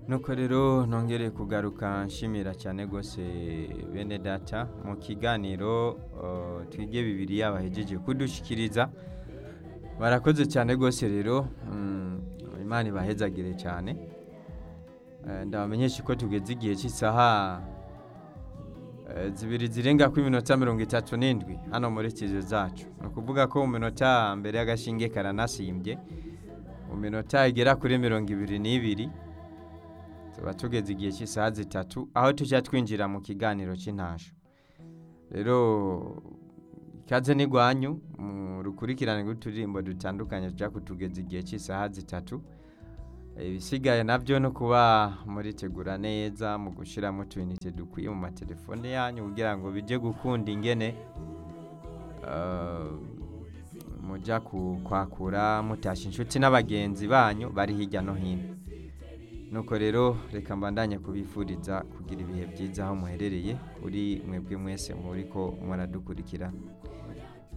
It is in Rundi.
nuko rero nongere kugaruka nshimira cyane gose bene data mu kiganiro twige Bibiliya bahejeje kudushikiriza barakoze cyane gose rero Imana ibahezagire cyane ndabamenyesha ko tugeze igihe cy'isaha zibiri zirenga ku minota 37 hano muri kizo zacu no kuvuga ko mu minota mbere y'agashinge karanasimbye mu minota igera kuri 22 tuba tugeze igihe cy'isaha 3 aho tujya twinjira mu kiganiro cy'intasho rero ikaze ni gwanyu mu rukurikirane rw'uturirimbo dutandukanye tujya kutugeza igihe cy'isaha 3 ibisigaye nabyo no kuba muri tegura neza mu gushiramo utunite dukwiye mu matelefone yanyu kugira ngo bije gukunda ingene mujya kwakura mutasha inshuti n'abagenzi banyu bari hirya no hino nuko rero reka mbandanye kubifuriza kugira ibihe byiza aho muherereye kuri mwebwe mwese muri ko muradukurikira